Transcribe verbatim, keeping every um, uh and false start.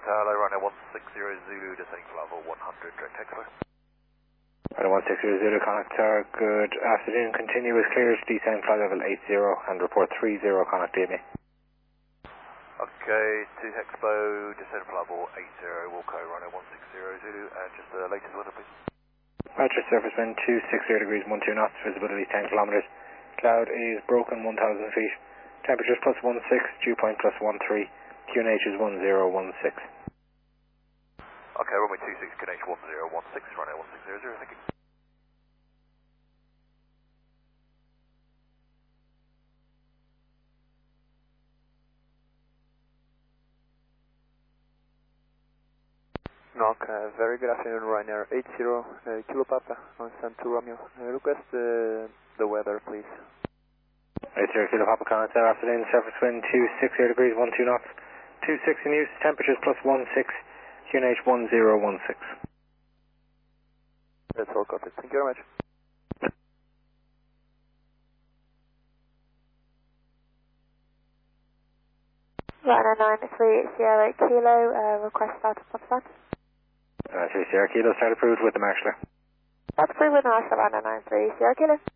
hello, runway one six zero Zulu, descending to level one hundred, direct expo. Runway one six zero Zulu, Connect Tower, good afternoon, continue with clear to descend flight level eight zero and report three zero, Connect D M E. Okay, to Expo, descend to level eight zero, Wilco, runway one six zero Zulu, and just the latest weather please. Roger, surface wind two six zero degrees, one two knots, visibility ten kilometers. Cloud is broken one thousand feet. Temperatures plus one six, dew point plus one three. Q N H is one zero one six. Okay, runway two six, Q N H one zero one six, runway one six zero zero, thank you. Knock, uh, very good afternoon, Ryanair eight zero, uh, Kilo Papa on San two Romeo. Uh, request uh, the weather, please. eight zero Kilo Papa, Connect Tower, afternoon, surface wind two six zero degrees, one two knots. two six in use, temperatures plus one six, Q N H one zero one six. That's all got it. Thank you very much. Ryanair nine three Sierra Kilo, uh, request start of start. Uh, three Sierra Kilo, start approved with the marshaller. Start approved with the marshaller, Ryanair nine three Sierra Kilo.